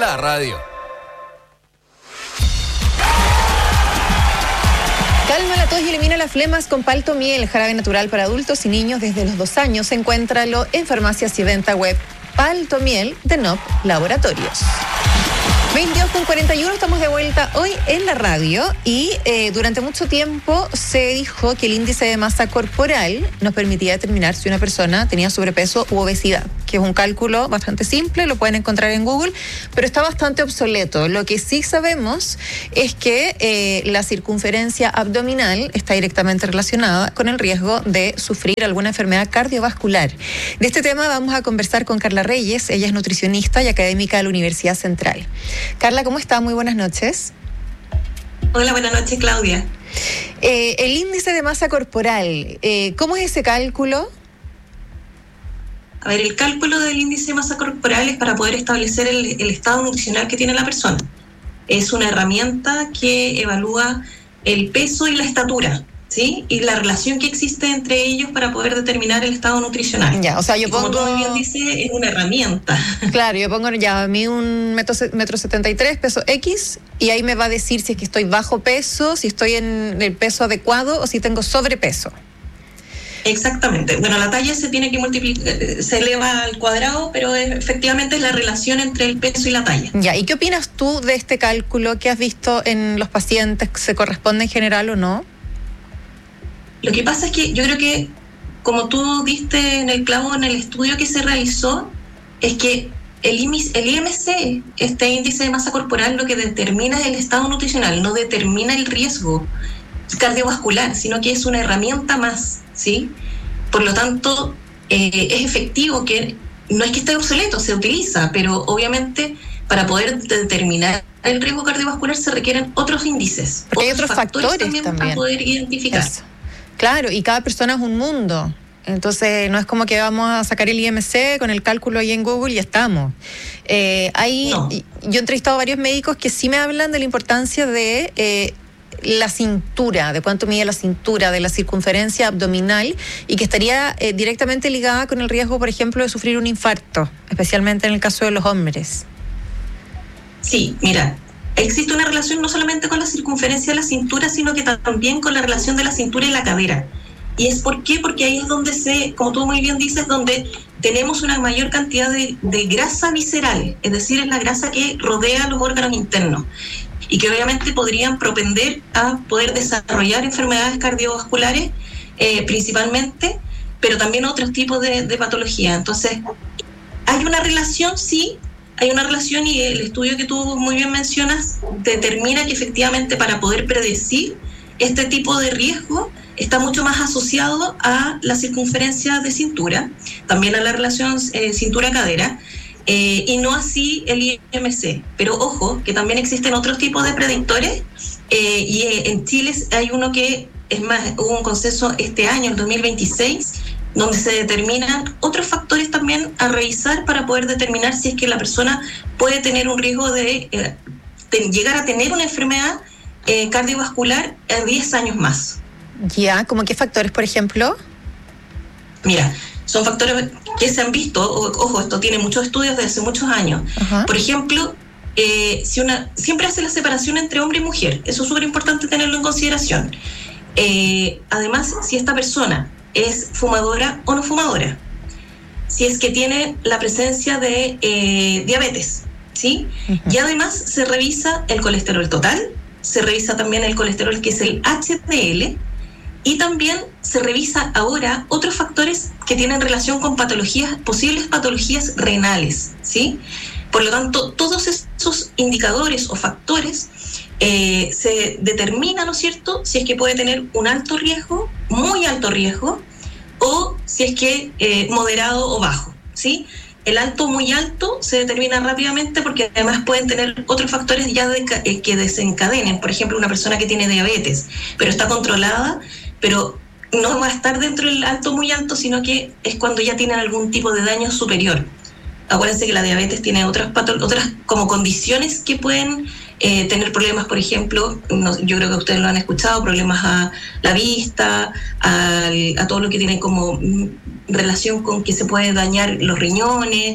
la radio. Calma la tos y elimina las flemas con Paltomiel, jarabe natural para adultos y niños desde los 2 años. Encuéntralo en farmacias y venta web. Paltomiel de NOP Laboratorios. 22:41, estamos de vuelta hoy en la radio y durante mucho tiempo se dijo que el índice de masa corporal nos permitía determinar si una persona tenía sobrepeso u obesidad, que es un cálculo bastante simple, lo pueden encontrar en Google, pero está bastante obsoleto. Lo que sí sabemos es que la circunferencia abdominal está directamente relacionada con el riesgo de sufrir alguna enfermedad cardiovascular. De este tema vamos a conversar con Carla Reyes, ella es nutricionista y académica de la Universidad Central. Carla, ¿cómo está? Muy buenas noches. Hola, buenas noches, Claudia. El índice de masa corporal, ¿cómo es ese cálculo? A ver, el cálculo del índice de masa corporal es para poder establecer el estado nutricional que tiene la persona. Es una herramienta que evalúa el peso y la estatura, ¿sí? Y la relación que existe entre ellos para poder determinar el estado nutricional. Ya, o sea, yo pongo... Como tú muy bien dices, es una herramienta. Claro, yo pongo ya a mí un metro 73, peso X, y ahí me va a decir si es que estoy bajo peso, si estoy en el peso adecuado o si tengo sobrepeso. Exactamente. Bueno, la talla se tiene que multiplicar, se eleva al cuadrado, pero efectivamente es la relación entre el peso y la talla. Ya, ¿y qué opinas tú de este cálculo? ¿Qué has visto en los pacientes? ¿Se corresponde en general o no? Lo que pasa es que yo creo que, como tú diste en el clavo en el estudio que se realizó, es que el IMC, este índice de masa corporal, lo que determina es el estado nutricional, no determina el riesgo cardiovascular, sino que es una herramienta más, ¿sí? Por lo tanto, es efectivo, que no es que esté obsoleto, se utiliza, pero obviamente para poder determinar el riesgo cardiovascular se requieren otros índices. Porque hay otros factores también para poder identificar. Eso. Claro, y cada persona es un mundo. Entonces, no es como que vamos a sacar el IMC con el cálculo ahí en Google y ya estamos. No. Yo he entrevistado a varios médicos que sí me hablan de la importancia de la cintura, de cuánto mide la cintura, de la circunferencia abdominal, y que estaría directamente ligada con el riesgo, por ejemplo, de sufrir un infarto, especialmente en el caso de los hombres. Sí, mira, existe una relación no solamente con la circunferencia de la cintura, sino que también con la relación de la cintura y la cadera. ¿Y es por qué? Porque ahí es donde como tú muy bien dices, donde tenemos una mayor cantidad de grasa visceral, es decir, es la grasa que rodea los órganos internos y que obviamente podrían propender a poder desarrollar enfermedades cardiovasculares principalmente, pero también otros tipos de patología. Entonces, hay una relación, sí, hay una relación, y el estudio que tú muy bien mencionas determina que efectivamente para poder predecir este tipo de riesgo está mucho más asociado a la circunferencia de cintura, también a la relación cintura-cadera, y no así el IMC. Pero ojo, que también existen otros tipos de predictores, y en Chile hay uno que, es más, hubo un consenso este año, el 2026, donde se determinan otros factores también a revisar para poder determinar si es que la persona puede tener un riesgo de llegar a tener una enfermedad cardiovascular a 10 años más. Ya, ¿como qué factores, por ejemplo? Mira, son factores que se han visto, ojo, esto tiene muchos estudios desde hace muchos años. Uh-huh. Por ejemplo, siempre hace la separación entre hombre y mujer, eso es súper importante tenerlo en consideración. Además, si esta persona es fumadora o no fumadora, si es que tiene la presencia de diabetes, ¿sí? Uh-huh. Y además se revisa el colesterol total, se revisa también el colesterol que es el HDL, y también se revisa ahora otros factores que tienen relación con posibles patologías renales, ¿sí? Por lo tanto, todos esos indicadores o factores se determina, ¿no es cierto?, si es que puede tener un alto riesgo, muy alto riesgo, o si es que moderado o bajo, ¿sí? El alto, muy alto, se determina rápidamente porque además pueden tener otros factores ya que desencadenen. Por ejemplo, una persona que tiene diabetes, pero está controlada, pero no va a estar dentro del alto, muy alto, sino que es cuando ya tienen algún tipo de daño superior. Acuérdense que la diabetes tiene otras como condiciones que pueden tener problemas, por ejemplo, yo creo que ustedes lo han escuchado, problemas a la vista, a todo lo que tiene como relación con que se puede dañar los riñones,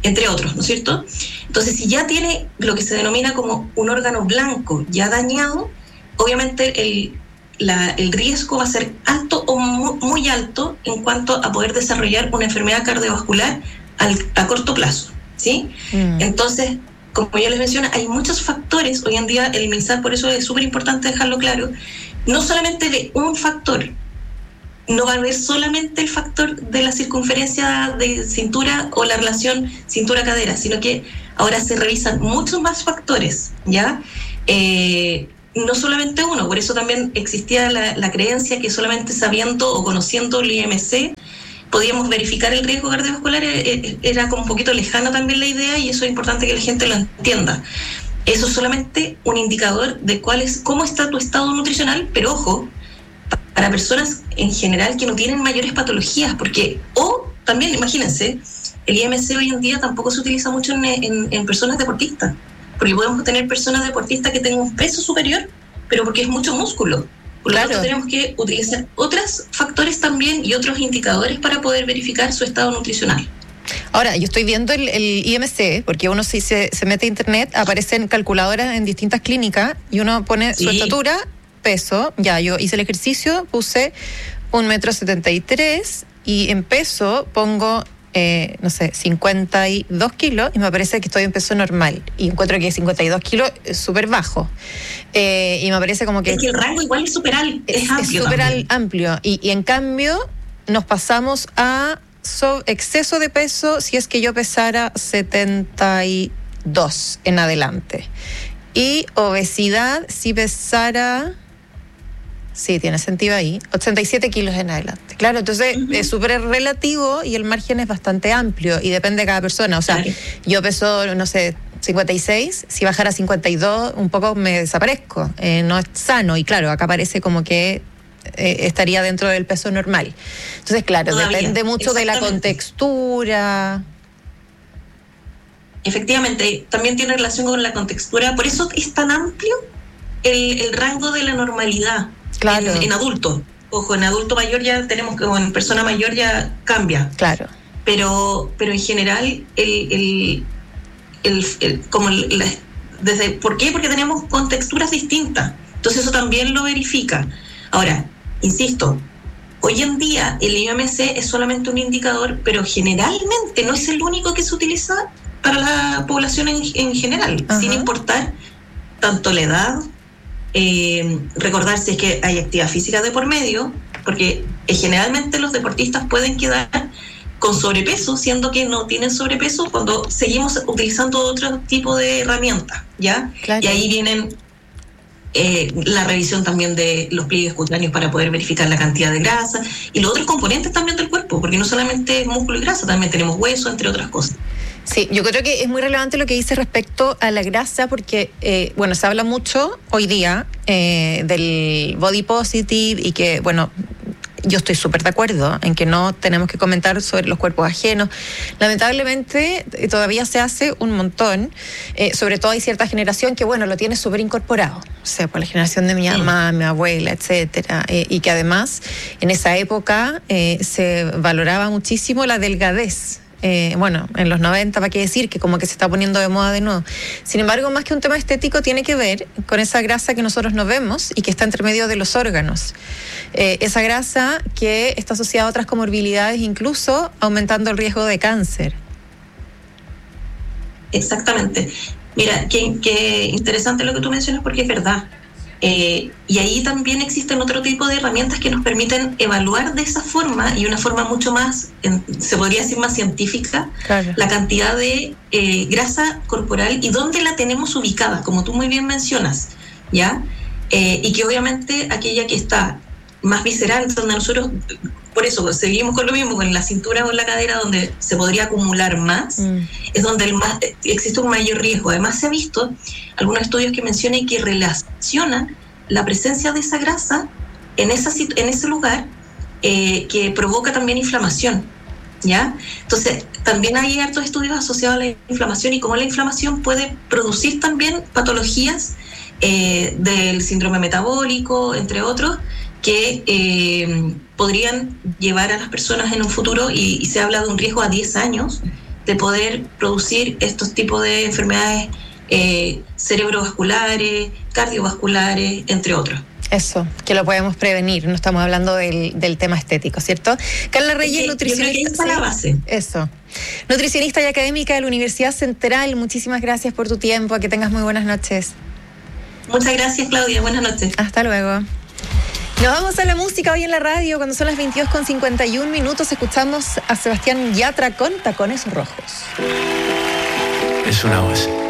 entre otros, ¿no es cierto? Entonces, si ya tiene lo que se denomina como un órgano blanco ya dañado, obviamente el riesgo va a ser alto o muy alto en cuanto a poder desarrollar una enfermedad cardiovascular a corto plazo, ¿sí? Entonces, como yo les menciono, hay muchos factores. Hoy en día el MinSal, por eso es súper importante dejarlo claro, no solamente de un factor, no va a haber solamente el factor de la circunferencia de cintura o la relación cintura-cadera, sino que ahora se revisan muchos más factores, ¿ya? No solamente uno, por eso también existía la creencia que solamente sabiendo o conociendo el IMC podíamos verificar el riesgo cardiovascular. Era como un poquito lejana también la idea, y eso es importante que la gente lo entienda. Eso es solamente un indicador de cómo está tu estado nutricional, pero ojo, para personas en general que no tienen mayores patologías, o también, imagínense, el IMC hoy en día tampoco se utiliza mucho en personas deportistas, porque podemos tener personas deportistas que tengan un peso superior, pero porque es mucho músculo. Por lo tanto, tenemos que utilizar otros factores también y otros indicadores para poder verificar su estado nutricional. Ahora, yo estoy viendo el IMC, porque uno si se mete a internet, aparecen calculadoras en distintas clínicas y uno pone su estatura, peso. Ya, yo hice el ejercicio, puse 1,73 m y en peso pongo 52 kilos y me parece que estoy en peso normal. Y encuentro que 52 kilos es súper bajo. Y me parece como que... Es que el rango igual es súper amplio. Es súper amplio. Y en cambio nos pasamos a exceso de peso si es que yo pesara 72 en adelante. Y obesidad si pesara... Sí, tiene sentido ahí. 87 kilos en adelante. Claro, entonces es súper relativo y el margen es bastante amplio y depende de cada persona. O sea, yo peso, 56, si bajara a 52, un poco me desaparezco. No es sano. Y claro, acá parece como que estaría dentro del peso normal. Entonces, claro, depende mucho de la contextura. Efectivamente, también tiene relación con la contextura. Por eso es tan amplio el rango de la normalidad. Claro. En adulto. Ojo, en adulto mayor ya tenemos que, o en persona mayor ya cambia. Claro. Pero en general, ¿por qué? Porque tenemos contexturas distintas. Entonces eso también lo verifica. Ahora, insisto, hoy en día el IMC es solamente un indicador, pero generalmente no es el único que se utiliza para la población en general, sin importar tanto la edad. Recordar si es que hay actividad física de por medio, porque generalmente los deportistas pueden quedar con sobrepeso, siendo que no tienen sobrepeso cuando seguimos utilizando otro tipo de herramientas, ¿ya? Claro. Y ahí vienen la revisión también de los pliegues cutáneos para poder verificar la cantidad de grasa y los otros componentes también del cuerpo, porque no solamente es músculo y grasa, también tenemos hueso, entre otras cosas. Sí, yo creo que es muy relevante lo que dice respecto a la grasa porque, se habla mucho hoy día del body positive y que, yo estoy súper de acuerdo en que no tenemos que comentar sobre los cuerpos ajenos. Lamentablemente, todavía se hace un montón, sobre todo hay cierta generación que, lo tiene súper incorporado. O sea, por la generación de mi mamá, mi abuela, etcétera, y que además, en esa época, se valoraba muchísimo la delgadez. En los 90, ¿para qué decir? Que como que se está poniendo de moda de nuevo. Sin embargo, más que un tema estético, tiene que ver con esa grasa que nosotros no vemos y que está entre medio de los órganos. Esa grasa que está asociada a otras comorbilidades, incluso aumentando el riesgo de cáncer. Exactamente. Mira, qué interesante lo que tú mencionas porque es verdad. Y ahí también existen otro tipo de herramientas que nos permiten evaluar de esa forma y una forma mucho más, se podría decir más científica, claro, la cantidad de grasa corporal y dónde la tenemos ubicada, como tú muy bien mencionas, ¿ya? Y que obviamente aquella que está más visceral, donde nosotros, por eso seguimos con lo mismo, con la cintura o en la cadera, donde se podría acumular más, es donde existe un mayor riesgo. Además se ha visto algunos estudios que mencionan y que relacionan la presencia de esa grasa en ese lugar que provoca también inflamación, ¿ya? Entonces también hay hartos estudios asociados a la inflamación y cómo la inflamación puede producir también patologías del síndrome metabólico, entre otros, que podrían llevar a las personas en un futuro, y se habla de un riesgo a 10 años de poder producir estos tipos de enfermedades cerebrovasculares, cardiovasculares, entre otros. Eso, que lo podemos prevenir, no estamos hablando del tema estético, ¿cierto? Carla Reyes, nutricionista. Yo creo que esa es la base. Eso. Nutricionista y académica de la Universidad Central, muchísimas gracias por tu tiempo, que tengas muy buenas noches. Muchas gracias, Claudia, buenas noches. Hasta luego. Nos vamos a la música hoy en la radio, cuando son las 22:51, escuchamos a Sebastián Yatra con Tacones Rojos. Es una voz.